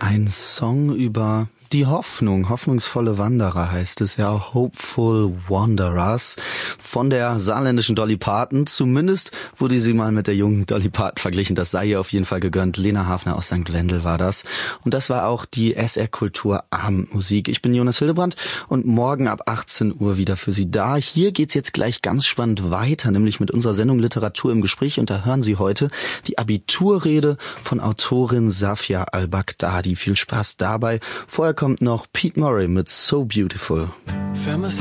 Ein Song über die Hoffnung, hoffnungsvolle Wanderer heißt es ja auch, Hopeful Wanderers von der saarländischen Dolly Parton. Zumindest wurde sie mal mit der jungen Dolly Parton verglichen, das sei ihr auf jeden Fall gegönnt. Lena Hafner aus St. Wendel war das. Und das war auch die SR Kultur Abendmusik. Ich bin Jonas Hildebrand und morgen ab 18 Uhr wieder für Sie da. Hier geht's jetzt gleich ganz spannend weiter, nämlich mit unserer Sendung Literatur im Gespräch. Und da hören Sie heute die Abiturrede von Autorin Safia al-Baghdadi. Viel Spaß dabei. Vorher kommt noch Pete Murray mit So Beautiful.